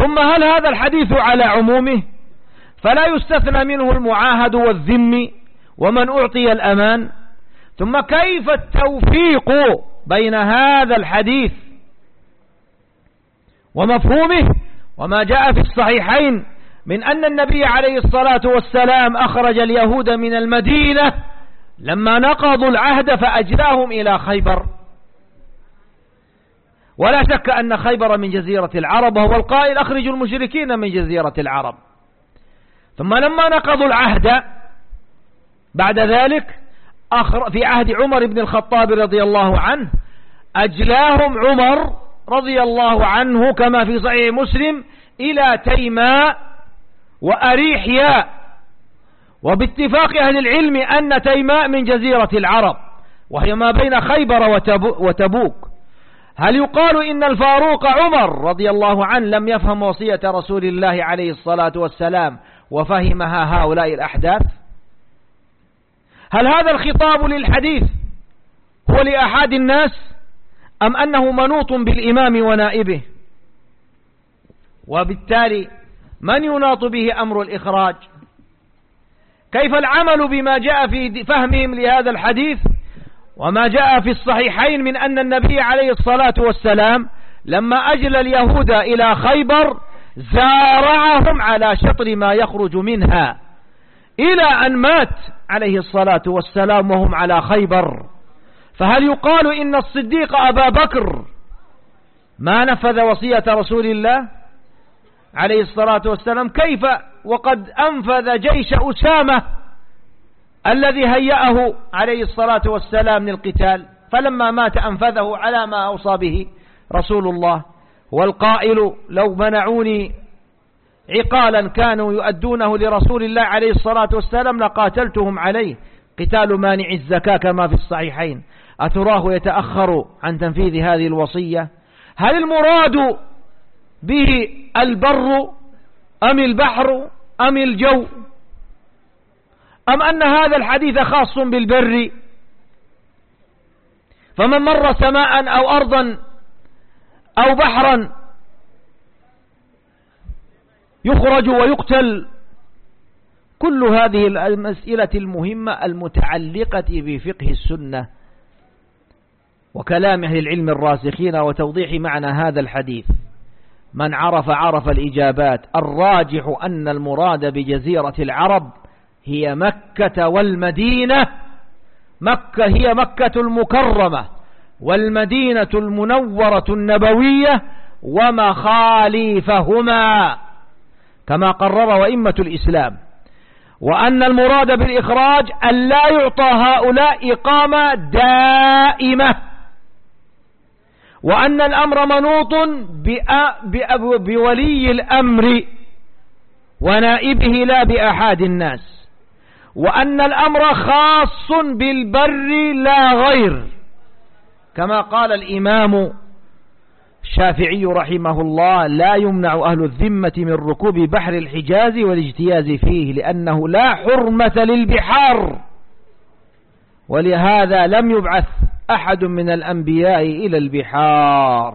ثم هل هذا الحديث على عمومه؟ فلا يستثنى منه المعاهد والذمي ومن أعطي الأمان. ثم كيف التوفيق بين هذا الحديث ومفهومه وما جاء في الصحيحين من أن النبي عليه الصلاة والسلام أخرج اليهود من المدينة لما نقضوا العهد فأجلاهم إلى خيبر؟ ولا شك أن خيبر من جزيرة العرب، وهو القائل أخرجوا المشركين من جزيرة العرب. ثم لما نقضوا العهد بعد ذلك في عهد عمر بن الخطاب رضي الله عنه أجلاهم عمر رضي الله عنه كما في صحيح مسلم إلى تيماء وأريحياء، وباتفاق أهل العلم أن تيماء من جزيرة العرب وهي ما بين خيبر وتبوك. هل يقال إن الفاروق عمر رضي الله عنه لم يفهم وصية رسول الله عليه الصلاة والسلام وفهمها هؤلاء الأحداث؟ هل هذا الخطاب للحديث هو لأحد الناس أم أنه منوط بالإمام ونائبه؟ وبالتالي من يناط به أمر الإخراج؟ كيف العمل بما جاء في فهمهم لهذا الحديث وما جاء في الصحيحين من أن النبي عليه الصلاة والسلام لما أجل اليهود إلى خيبر زارعهم على شطر ما يخرج منها إلى أن مات عليه الصلاة والسلام وهم على خيبر؟ فهل يقال إن الصديق أبا بكر ما نفذ وصية رسول الله عليه الصلاة والسلام؟ كيف وقد أنفذ جيش أسامة الذي هيأه عليه الصلاة والسلام للقتال، فلما مات أنفذه على ما أوصى به رسول الله. والقائل لو منعوني عقالا كانوا يؤدونه لرسول الله عليه الصلاة والسلام لقاتلتهم عليه، قتال مانع الزكاة كما في الصحيحين. أتراه يتأخر عن تنفيذ هذه الوصية؟ هل المراد به البر أم البحر أم الجو، أم أن هذا الحديث خاص بالبر؟ فمن مر سماء أو أرضا أو بحرا يخرج ويقتل. كل هذه المسألة المهمة المتعلقة بفقه السنة وكلام أهل العلم الراسخين وتوضيح معنى هذا الحديث. من عرف الإجابات. الراجح أن المراد بجزيرة العرب هي مكة والمدينة. مكة هي مكة المكرمة والمدينة المنورة النبوية ومخاليفهما كما قرر أئمة الإسلام، وأن المراد بالإخراج أن لا يعطى هؤلاء إقامة دائمة، وأن الأمر منوط بولي الأمر ونائبه لا بأحد الناس، وأن الأمر خاص بالبر لا غير، كما قال الإمام الشافعي رحمه الله: لا يمنع أهل الذمة من ركوب بحر الحجاز والاجتياز فيه لأنه لا حرمة للبحار، ولهذا لم يبعث أحد من الأنبياء إلى البحار.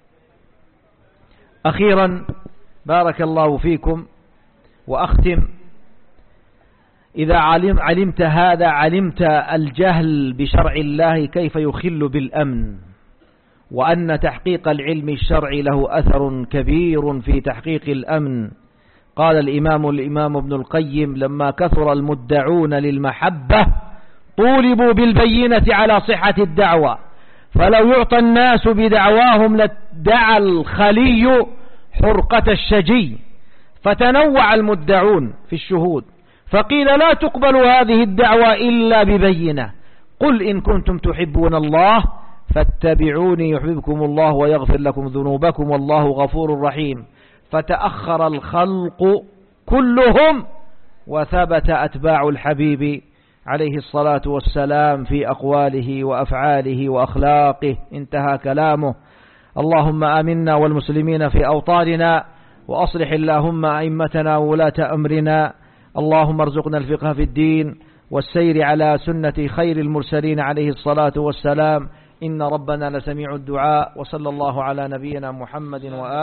أخيرا بارك الله فيكم وأختم: إذا علمت هذا علمت الجهل بشرع الله كيف يخل بالأمن، وأن تحقيق العلم الشرعي له أثر كبير في تحقيق الأمن. قال الإمام ابن القيم: لما كثر المدعون للمحبة طولبوا بالبينة على صحة الدعوة، فلو يعطى الناس بدعواهم لادعى الخلي حرقة الشجي، فتنوع المدعون في الشهود، فقيل لا تقبل هذه الدعوة إلا ببينة. قل إن كنتم تحبون الله فاتبعوني يحببكم الله ويغفر لكم ذنوبكم والله غفور رحيم. فتأخر الخلق كلهم وثبت أتباع الحبيب عليه الصلاة والسلام في أقواله وأفعاله وأخلاقه. انتهى كلامه. اللهم آمنا والمسلمين في أوطاننا، وأصلح اللهم أئمتنا وولاة أمرنا. اللهم ارزقنا الفقه في الدين والسير على سنة خير المرسلين عليه الصلاة والسلام. إن ربنا لسميع الدعاء. وصلى الله على نبينا محمد وآله